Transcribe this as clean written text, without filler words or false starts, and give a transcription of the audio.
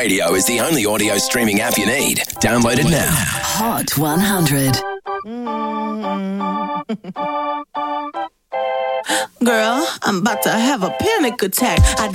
Radio is the only audio streaming app you need. Download it now. Hot 100. Girl, I'm about to have a panic attack. I